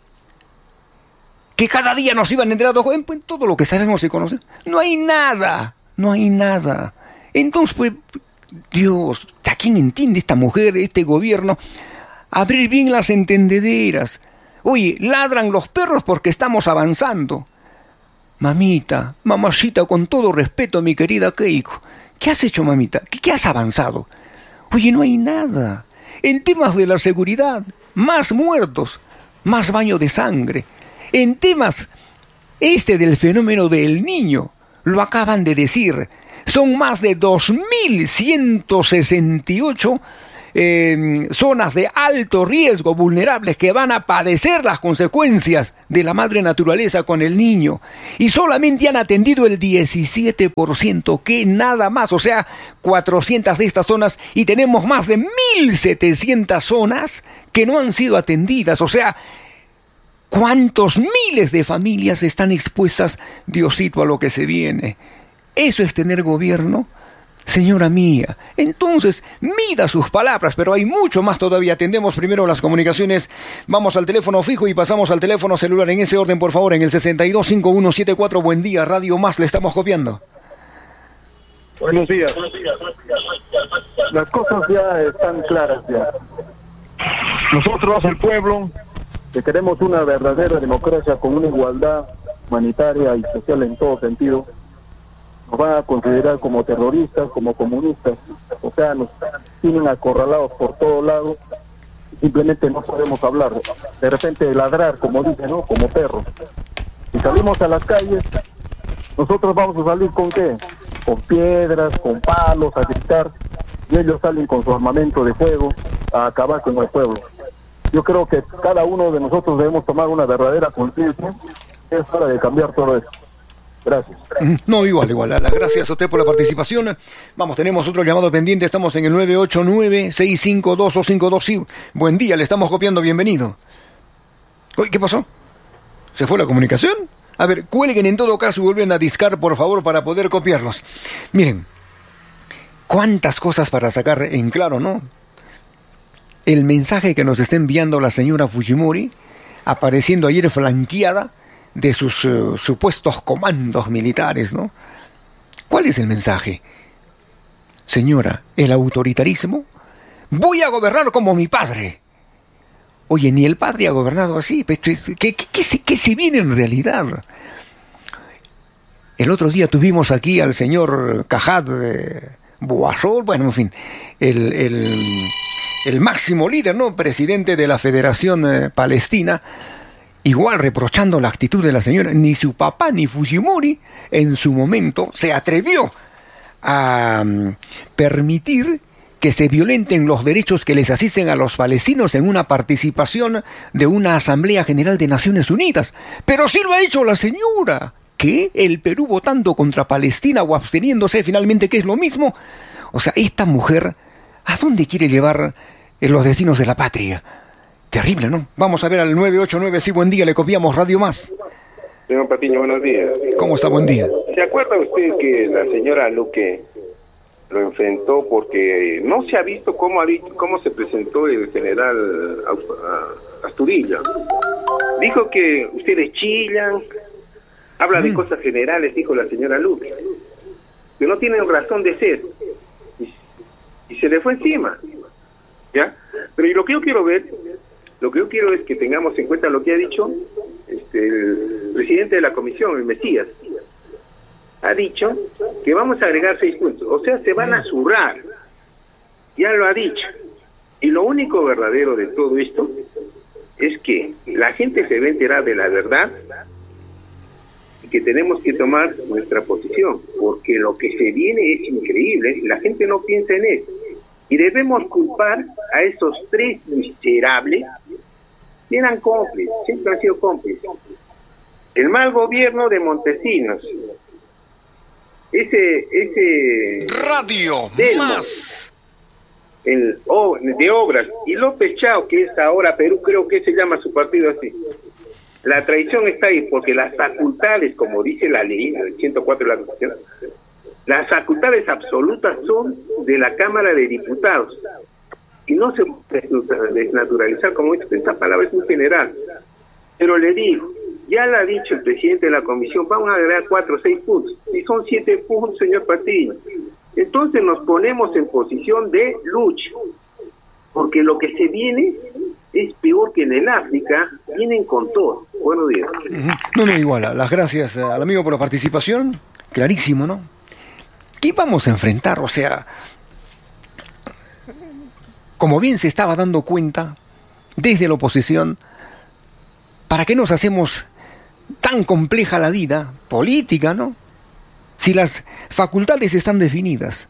Que cada día nos iban enterando en pues, todo lo que sabemos y conocemos. No hay nada, no hay nada. Entonces, pues, Dios, ¿a quién entiende esta mujer, este gobierno? Abrir bien las entendederas. Oye, ladran los perros porque estamos avanzando. Mamita, mamacita, con todo respeto, mi querida Keiko, ¿qué has hecho, mamita? ¿Qué, qué has avanzado? Oye, no hay nada. En temas de la seguridad, más muertos, más baño de sangre. En temas, este del fenómeno del niño, lo acaban de decir, son más de dos mil ciento sesenta y ocho eh, zonas de alto riesgo, vulnerables, que van a padecer las consecuencias de la madre naturaleza con el niño. Y solamente han atendido el diecisiete por ciento, que nada más, o sea, cuatrocientas de estas zonas, y tenemos más de mil setecientas zonas que no han sido atendidas, o sea, ¿cuántos miles de familias están expuestas, Diosito, a lo que se viene? ¿Eso es tener gobierno? Señora mía, entonces, mida sus palabras, pero hay mucho más todavía. Atendemos primero las comunicaciones. Vamos al teléfono fijo y pasamos al teléfono celular en ese orden, por favor, en el sesenta y dos cincuenta y uno setenta y cuatro. Buen día, Radio Más, le estamos copiando. Buenos días. Las cosas ya están claras ya. Nosotros, el pueblo, que queremos una verdadera democracia con una igualdad humanitaria y social en todo sentido, nos van a considerar como terroristas, como comunistas, o sea, nos tienen acorralados por todos lados simplemente no podemos hablar. De repente ladrar, como dicen, ¿no? Como perros. Si salimos a las calles, nosotros vamos a salir ¿con qué? Con piedras, con palos, a gritar, y ellos salen con su armamento de fuego a acabar con el pueblo. Yo creo que cada uno de nosotros debemos tomar una verdadera conciencia. Es hora de cambiar todo esto. Gracias. No, igual, igual. Gracias a usted por la participación. Vamos, tenemos otro llamado pendiente. Estamos en el nueve ocho nueve, seis cinco dos, dos cinco dos. Sí, buen día, le estamos copiando. Bienvenido. Uy, ¿qué pasó? ¿Se fue la comunicación? A ver, cuelguen en todo caso y vuelven a discar, por favor, para poder copiarlos. Miren, cuántas cosas para sacar en claro, ¿no? El mensaje que nos está enviando la señora Fujimori, apareciendo ayer flanqueada de sus uh, supuestos comandos militares, ¿no? ¿Cuál es el mensaje? Señora, el autoritarismo, voy a gobernar como mi padre. Oye, ni el padre ha gobernado así. ¿Qué, qué, qué, se, qué se viene en realidad? El otro día tuvimos aquí al señor Cajat de Boazol, bueno, en fin, el, el, el máximo líder, ¿no? Presidente de la Federación eh, Palestina, igual reprochando la actitud de la señora. Ni su papá ni Fujimori en su momento se atrevió a um, permitir que se violenten los derechos que les asisten a los palestinos en una participación de una Asamblea General de Naciones Unidas. Pero sí lo ha hecho la señora. ¿Qué? ¿El Perú votando contra Palestina o absteniéndose finalmente, que es lo mismo? O sea, esta mujer, ¿a dónde quiere llevar los destinos de la patria? Terrible, ¿no? Vamos a ver al nueve ocho nueve, sí, buen día, le copiamos Radio Más. Señor Patiño, buenos días. ¿Cómo está? Buen día. ¿Se acuerda usted que la señora Luque lo enfrentó porque no se ha visto cómo, ha dicho, cómo se presentó el general Asturilla? Dijo que ustedes chillan, habla de cosas generales, dijo la señora Luque, que no tienen razón de ser, y, y se le fue encima, ¿ya? Pero y lo que yo quiero ver, lo que yo quiero es que tengamos en cuenta lo que ha dicho este, el presidente de la comisión, el Mesías. Ha dicho que vamos a agregar seis puntos, o sea, se van a zurrar, ya lo ha dicho. Y lo único verdadero de todo esto es que la gente se va a enterar de la verdad y que tenemos que tomar nuestra posición, porque lo que se viene es increíble, la gente no piensa en eso. Y debemos culpar a esos tres miserables que eran cómplices, siempre han sido cómplices. El mal gobierno de Montesinos, ese ese Radio Delmo, Más el oh, de Obras, y López Chao, que es ahora Perú, creo que se llama su partido así. La traición está ahí porque las facultades, como dice la ley, el ciento cuatro de la Constitución, las facultades absolutas son de la Cámara de Diputados y no se puede desnaturalizar, como dice, esta palabra es muy general. Pero le digo, ya lo ha dicho el presidente de la comisión, vamos a agregar cuatro o seis puntos, y son siete puntos, señor Patiño. Entonces nos ponemos en posición de lucha, porque lo que se viene es peor que en el África, vienen con todo. Buenos días. No, no, igual, las gracias al amigo por la participación, clarísimo, ¿no? ¿Qué vamos a enfrentar? O sea, como bien se estaba dando cuenta desde la oposición, ¿para qué nos hacemos tan compleja la vida política, no? Si las facultades están definidas.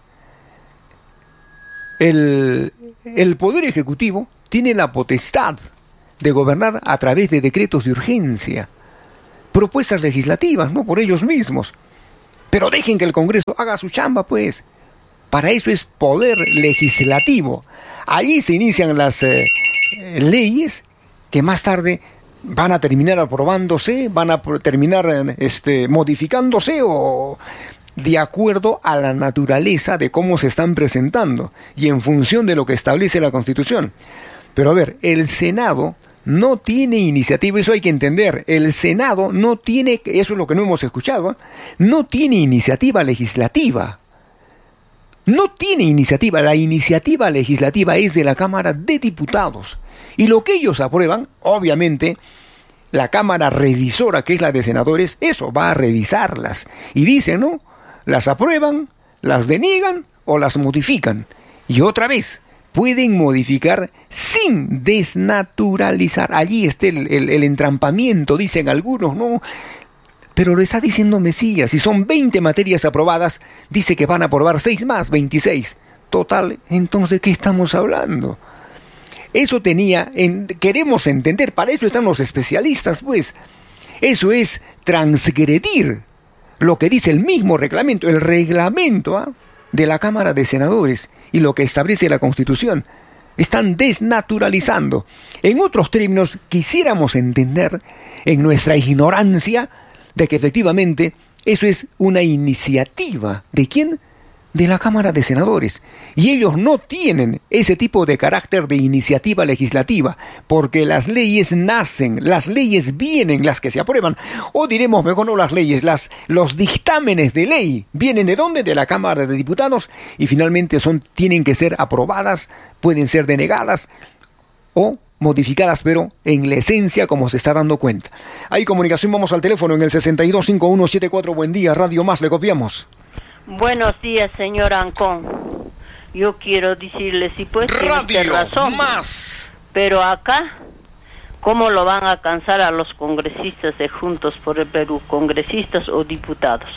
El, el Poder Ejecutivo tiene la potestad de gobernar a través de decretos de urgencia, propuestas legislativas, ¿no? Por ellos mismos. Pero dejen que el Congreso haga su chamba, pues. Para eso es poder legislativo. Allí se inician las eh, leyes que más tarde van a terminar aprobándose, van a terminar este, modificándose o de acuerdo a la naturaleza de cómo se están presentando y en función de lo que establece la Constitución. Pero a ver, el Senado no tiene iniciativa, eso hay que entender. El Senado no tiene, eso es lo que no hemos escuchado, ¿eh? no tiene iniciativa legislativa. No tiene iniciativa, la iniciativa legislativa es de la Cámara de Diputados. Y lo que ellos aprueban, obviamente, la Cámara Revisora, que es la de senadores, eso va a revisarlas. Y dicen, ¿no? Las aprueban, las deniegan o las modifican. Y otra vez, pueden modificar sin desnaturalizar. Allí está el, el, el entrampamiento, dicen algunos, ¿no? Pero lo está diciendo Mesías. Si son veinte materias aprobadas, dice que van a aprobar seis más, veintiséis. Total, entonces, ¿de qué estamos hablando? Eso tenía, en, queremos entender, para eso están los especialistas, pues. Eso es transgredir lo que dice el mismo reglamento, el reglamento ¿ah? de la Cámara de Senadores y lo que establece la Constitución. Están desnaturalizando. En otros términos, quisiéramos entender, en nuestra ignorancia, de que efectivamente eso es una iniciativa. ¿De quién? De la Cámara de Senadores. Y ellos no tienen ese tipo de carácter de iniciativa legislativa, porque las leyes nacen, las leyes vienen, las que se aprueban, o diremos mejor no las leyes, las, los dictámenes de ley, ¿vienen de dónde? De la Cámara de Diputados, y finalmente son, tienen que ser aprobadas, pueden ser denegadas, o modificadas, pero en la esencia como se está dando cuenta. Hay comunicación, vamos al teléfono en el sesenta y dos cincuenta y uno setenta y cuatro, buen día, Radio Más, le copiamos. Buenos días, señor Ancón. Yo quiero decirle, si pues tiene razón, más. Pero acá, ¿cómo lo van a cansar a los congresistas de Juntos por el Perú, congresistas o diputados?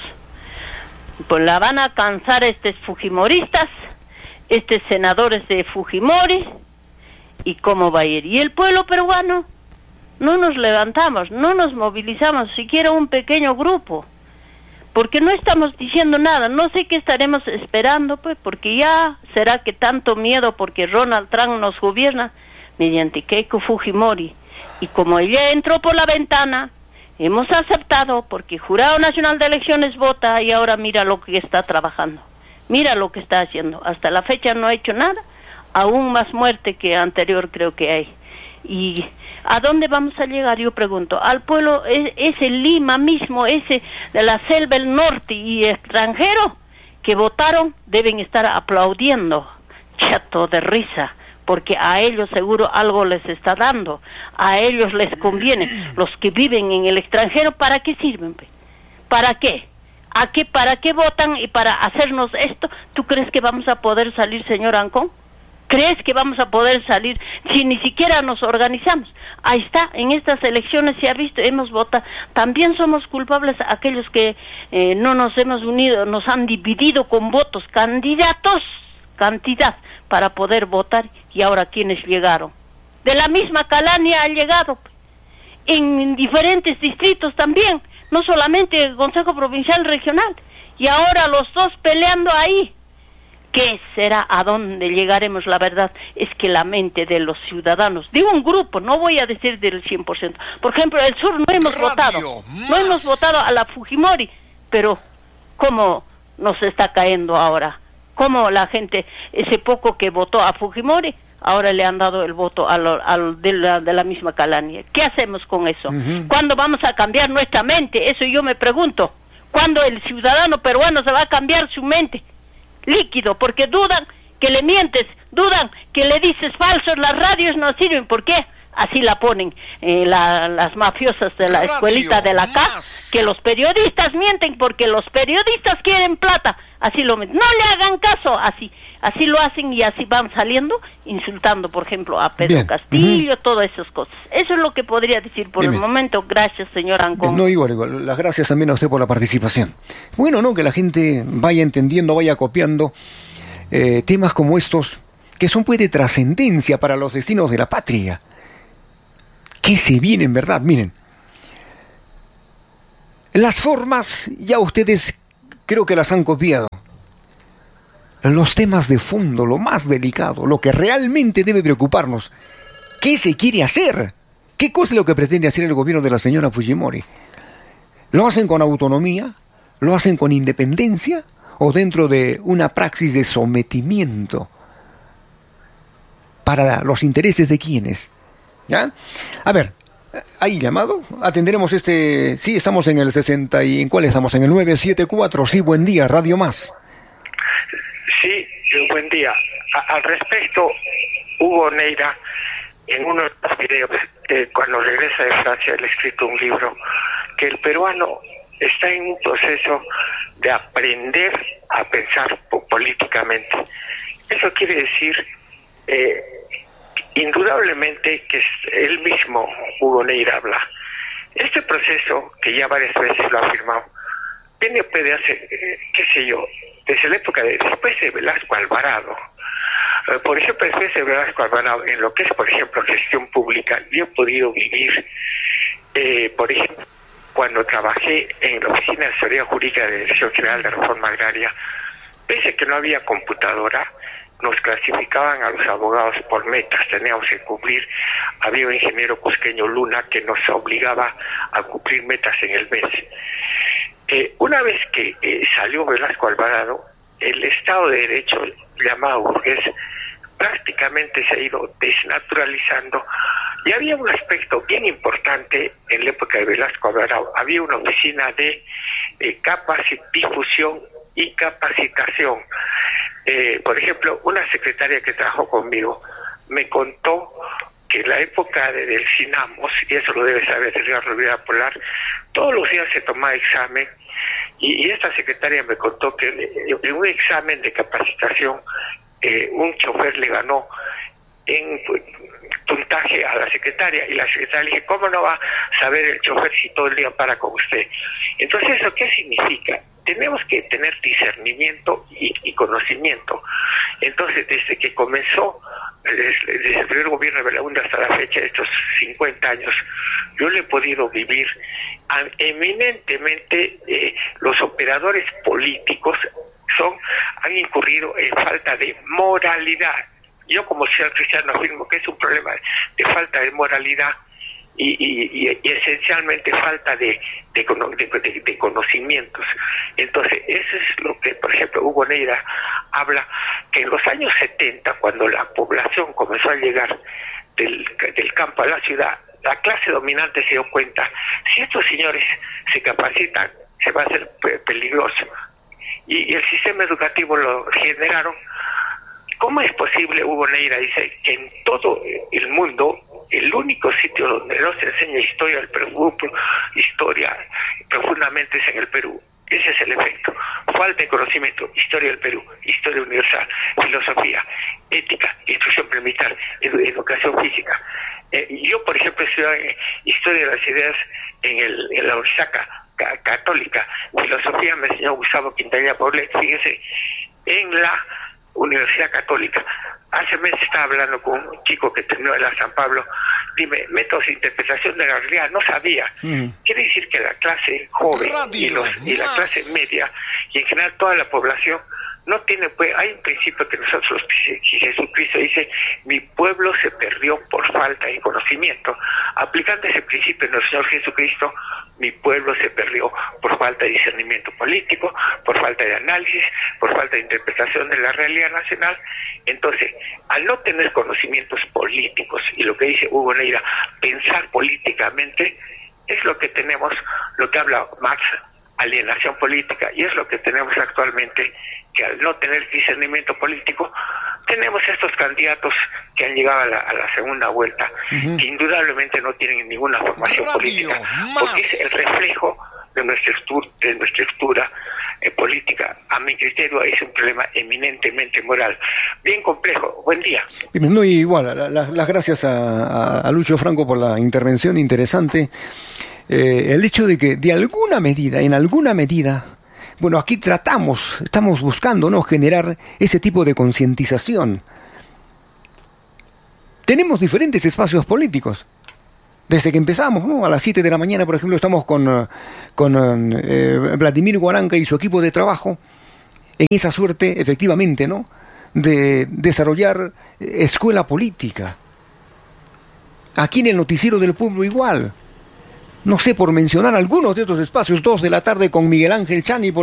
Pues la van a cansar estos fujimoristas, estos senadores de Fujimori, ¿y cómo va a ir? Y el pueblo peruano, no nos levantamos, no nos movilizamos, siquiera un pequeño grupo. Porque no estamos diciendo nada, no sé qué estaremos esperando, pues, porque ya será que tanto miedo porque Ronald Trump nos gobierna mediante Keiko Fujimori. Y como ella entró por la ventana, hemos aceptado porque Jurado Nacional de Elecciones vota y ahora mira lo que está trabajando, mira lo que está haciendo. Hasta la fecha no ha hecho nada, aún más muerte que anterior creo que hay. Y ¿a dónde vamos a llegar? Yo pregunto. Al pueblo, ese Lima mismo, ese de la selva del norte y extranjero que votaron, deben estar aplaudiendo, chato de risa, porque a ellos seguro algo les está dando, a ellos les conviene. Los que viven en el extranjero, ¿para qué sirven? ¿Para qué? ¿A qué? ¿Para qué votan y para hacernos esto? ¿Tú crees que vamos a poder salir, señor Ancón? ¿Crees que vamos a poder salir si ni siquiera nos organizamos? Ahí está, en estas elecciones se ha visto, hemos votado. También somos culpables aquellos que eh, no nos hemos unido, nos han dividido con votos, candidatos, cantidad, para poder votar. Y ahora, ¿quiénes llegaron? De la misma calaña ha llegado, en diferentes distritos también, no solamente el Consejo Provincial Regional. Y ahora los dos peleando ahí. ¿Qué será? ¿A dónde llegaremos? La verdad es que la mente de los ciudadanos, de un grupo, no voy a decir del cien por ciento. Por ejemplo, el sur no hemos Radio votado, más. no hemos votado a la Fujimori, pero ¿cómo nos está cayendo ahora? ¿Cómo la gente, ese poco que votó a Fujimori, ahora le han dado el voto a lo, a lo de, la, de la misma calaña? ¿Qué hacemos con eso? Uh-huh. ¿Cuándo vamos a cambiar nuestra mente? Eso yo me pregunto. ¿Cuándo el ciudadano peruano se va a cambiar su mente? Líquido, porque dudan que le mientes, dudan que le dices falsos, las radios no sirven. ¿Por qué? Así la ponen eh, la, las mafiosas de la Radio escuelita de la C A, que los periodistas mienten porque los periodistas quieren plata. Así lo meten. No le hagan caso, así así lo hacen y así van saliendo, insultando, por ejemplo, a Pedro Bien. Castillo, uh-huh. todas esas cosas. Eso es lo que podría decir por Bien. el momento. Gracias, señor Ancón. No, igual, igual. Las gracias también a usted por la participación. Bueno, ¿no? Que la gente vaya entendiendo, vaya copiando eh, temas como estos, que son pues de trascendencia para los destinos de la patria. ¿Qué se viene en verdad? Miren, las formas ya ustedes creo que las han copiado. Los temas de fondo, lo más delicado, lo que realmente debe preocuparnos. ¿Qué se quiere hacer? ¿Qué cosa es lo que pretende hacer el gobierno de la señora Fujimori? ¿Lo hacen con autonomía? ¿Lo hacen con independencia? ¿O dentro de una praxis de sometimiento? ¿Para los intereses de quiénes? ¿Ya? A ver, ¿hay llamado? Atenderemos este... Sí, estamos en el sesenta y... ¿En cuál estamos? En el nueve siete cuatro. Sí, buen día, Radio Más. Sí, buen día. A, al respecto, Hugo Neira, en uno de los videos, eh, cuando regresa de Francia, él ha escrito un libro, que el peruano está en un proceso de aprender a pensar políticamente. Eso quiere decir Eh, indudablemente que él mismo, Hugo Neira, habla. Este proceso, que ya varias veces lo ha afirmado, viene de hace, eh, qué sé yo, desde la época de, después de Velasco Alvarado. Eh, por ejemplo, después de Velasco Alvarado, en lo que es, por ejemplo, gestión pública, yo he podido vivir, eh, por ejemplo, cuando trabajé en la Oficina de Asesoría Jurídica de la Dirección General de Reforma Agraria, pese a que no había computadora, nos clasificaban a los abogados por metas, teníamos que cumplir, había un ingeniero cusqueño Luna que nos obligaba a cumplir metas en el mes. Eh, una vez que eh, salió Velasco Alvarado, el Estado de Derecho llamado burgués prácticamente se ha ido desnaturalizando, y había un aspecto bien importante en la época de Velasco Alvarado. Había una oficina de eh, capaci- difusión y capacitación. Eh, por ejemplo, una secretaria que trabajó conmigo me contó que en la época de, del Sinamos, y eso lo debe saber el señor Rivera Polar, todos los días se tomaba examen, y, y esta secretaria me contó que en, en un examen de capacitación eh, un chofer le ganó en puntaje a la secretaria, y la secretaria le dije, ¿cómo no va a saber el chofer si todo el día para con usted? Entonces, ¿eso qué significa? Tenemos que tener discernimiento y, y conocimiento. Entonces, desde que comenzó, desde, desde el primer gobierno de Belaúnde hasta la fecha de estos cincuenta años, yo le he podido vivir a, eminentemente eh, los operadores políticos son han incurrido en falta de moralidad. Yo como social cristiano afirmo que es un problema de falta de moralidad y, y, y, y esencialmente falta de, de, de, de conocimientos. Entonces, eso es lo que, por ejemplo, Hugo Neira habla, que en los años setenta, cuando la población comenzó a llegar del, del campo a la ciudad, la clase dominante se dio cuenta, si estos señores se capacitan, se va a hacer pe- peligroso. Y, y el sistema educativo lo generaron. ¿Cómo es posible, Hugo Neira dice, que en todo el mundo, el único sitio donde no se enseña historia del Perú, historia profundamente es en el Perú? Ese es el efecto. Falta de conocimiento, historia del Perú, historia universal, filosofía, ética, instrucción militar, edu- educación física. Eh, yo, por ejemplo, estudié historia de las ideas en, el, en la Universidad ca- Católica. Filosofía me enseñó Gustavo Quintanilla Poblet, fíjese, en la Universidad Católica. Hace meses estaba hablando con un chico que terminó en la San Pablo. Dime, métodos de interpretación de la realidad, no sabía. Mm. Quiere decir que la clase joven y, los, y la clase media, y en general toda la población, no tiene, pues, hay un principio que nosotros, Jesucristo dice, mi pueblo se perdió por falta de conocimiento. Aplicando ese principio en el Señor Jesucristo, mi pueblo se perdió por falta de discernimiento político, por falta de análisis, por falta de interpretación de la realidad nacional. Entonces, al no tener conocimientos políticos, y lo que dice Hugo Neira, pensar políticamente, es lo que tenemos, lo que habla Marx, alienación política, y es lo que tenemos actualmente, que al no tener discernimiento político, tenemos estos candidatos que han llegado a la, a la segunda vuelta, uh-huh. que indudablemente no tienen ninguna formación Radio política, más. Porque es el reflejo de nuestra estructura, de nuestra estructura eh, política. A mi criterio es un problema eminentemente moral, bien complejo. Buen día. No, igual, la, la, las gracias a, a, a Lucho Franco por la intervención interesante. Eh, el hecho de que de alguna medida, en alguna medida, bueno, aquí tratamos, estamos buscando, ¿no?, generar ese tipo de concientización. Tenemos diferentes espacios políticos. Desde que empezamos, ¿no? A las siete de la mañana, por ejemplo, estamos con, con eh, Vladimir Guaranca y su equipo de trabajo en esa suerte, efectivamente, ¿no?, de desarrollar escuela política. Aquí en el Noticiero del Pueblo igual. No sé, por mencionar algunos de estos espacios, dos de la tarde con Miguel Ángel Chani, por